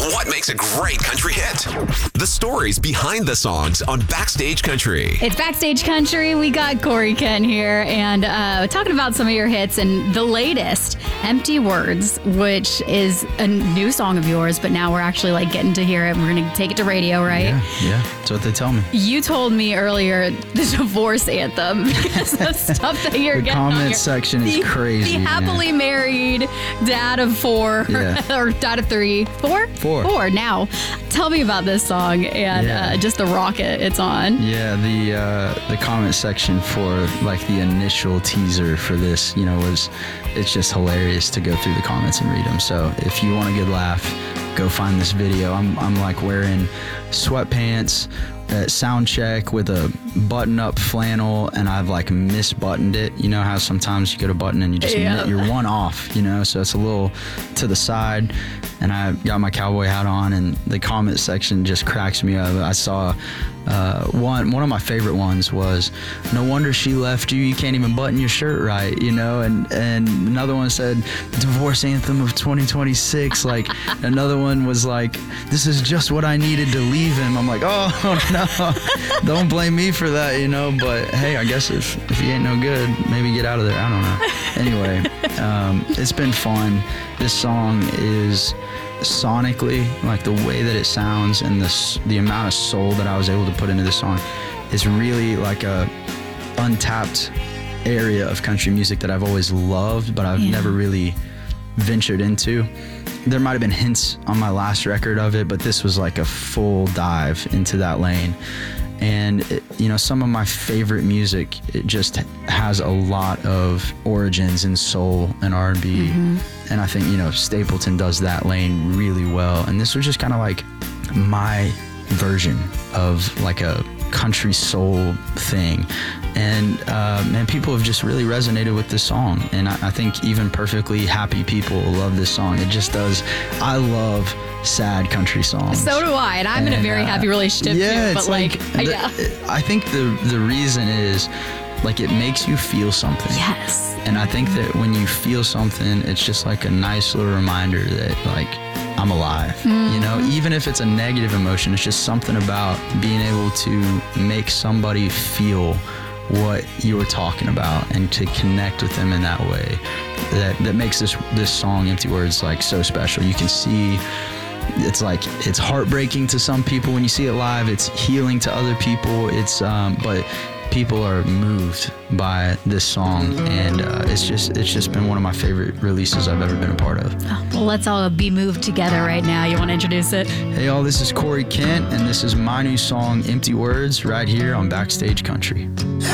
What makes a great country hit? The stories behind the songs on Backstage Country. It's Backstage Country. We got Corey Kent here and talking about some of your hits and the latest, Empty Words, which is a new song of yours, but now we're actually getting to hear it. We're going to take it to radio, right? Yeah, that's what they tell me. You told me earlier the divorce anthem because the stuff that you're The getting on comment here. section is crazy. The happily married dad of 4 or dad of 3. 4? 4 now. Tell me about this song and just the rocket it's on. Yeah, the comment section for the initial teaser for this, it's just hilarious to go through the comments and read them. So if you want a good laugh, go find this video. I'm wearing sweatpants at sound check with a button-up flannel, and I've misbuttoned it. You know how sometimes you get a button and you just you're one off, so it's a little to the side, and I got my cowboy hat on, and the comment section just cracks me up. I saw one of my favorite ones was, "No wonder she left you. You can't even button your shirt right," and another one said, "Divorce anthem of 2026." Another one was "This is just what I needed to leave him." I'm like, oh no, don't blame me for that, But hey, I guess if he ain't no good, maybe get out of there. I don't know. Anyway, it's been fun. This song is sonically, the way that it sounds and the amount of soul that I was able to put into this song is really a untapped area of country music that I've always loved, but I've never really ventured into. There might have been hints on my last record of it, but this was a full dive into that lane. And some of my favorite music, it just has a lot of origins in soul and R&B. And I think Stapleton does that lane really well, and this was just kind of my version of a country soul thing. And man, people have just really resonated with this song, and I think even perfectly happy people love this song. It just does. I love sad country songs. So do I, and I'm in a very happy relationship too. But I think the reason is it makes you feel something. Yes. And I think that when you feel something, it's just a nice little reminder that I'm alive. Even if it's a negative emotion, it's just something about being able to make somebody feel what you were talking about and to connect with them in that way that makes this song Empty Words so special. You can see it's heartbreaking to some people when you see it live. It's healing to other people. But people are moved by this song, and it's just been one of my favorite releases I've ever been a part of. Oh, well, let's all be moved together right now. You want to introduce it? Hey y'all, this is Corey Kent, and this is my new song Empty Words right here on Backstage Country.